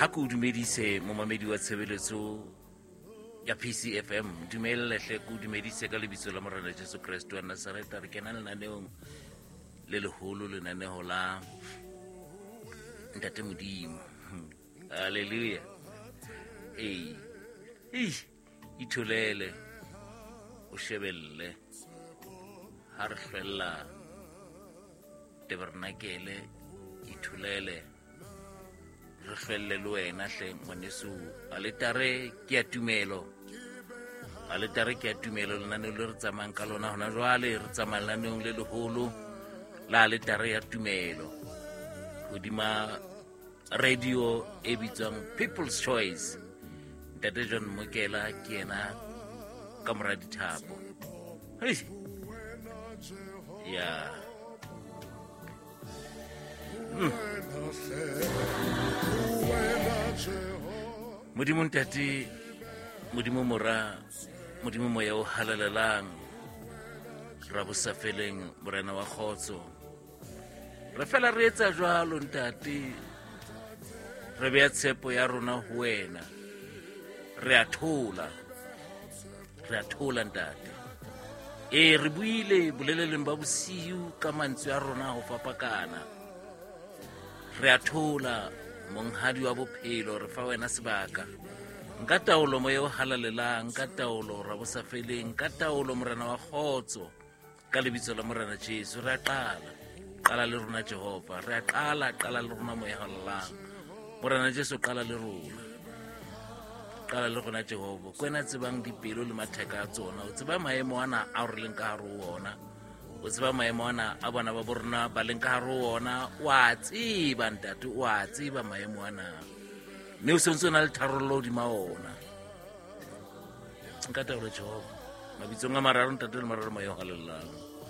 ha ke o dumedise momamedi wa tshebeletso ya PCFM dumelle hle ke o dumedise ka lebitso la Morena Jesu Kriste wa Nazareta. Re kena lenaneong le leholo, lenaneo la Ntate Modimo. Haleluya. Itholele o shebelle ha re hlella tabernakele, itholele re hlelle le wena hle ngwaneso. Aletare ke ya tumelo, aletare ke ya tumelo, lenaneo le re tsamayang ka lona hona jwale. Re tsamaya lenaneong le leholo la aletare ya tumelo hodima radio e bitswang People's Choice. Ntate John Mokela ke yena ka mora dithapo. Ya Modimo ntate, Modimo mora, Modimo moya o halalelang, ra bosafeleng morena wa khotso. Re fela re etsa jwalo ntate, re beya tshepo ya rona ho wena. Re a thola ntate. Re buile boleleleng ba bosiu ka mantswe a rona ho fapakana. Re a thola monghadi wa bophelo, re fa wena sebaka. Nka taolo moya o halalelang, nka taolo ra bosafeleng, nka taolo morena wa khotso ka lebitso la Morena Jesu. Re a qala le rona Jehova. Re a qala le rona moya halalelang. Morena Jesu qala le rona. Qala le rona Jehova. Kwena tsebang dipelo le matheka a tsona. O tseba maemo ana a re leng ka hare ho ona. O tseba maemo ana a bona ba borona ba leng ka hare ho ona. Wa tseba ntate, wa tseba maemo ana. Ne o sentse na le tharollo di maona. Nka taolo Jehova. Mabitsong a mararo ntate le mararo moya halalelang.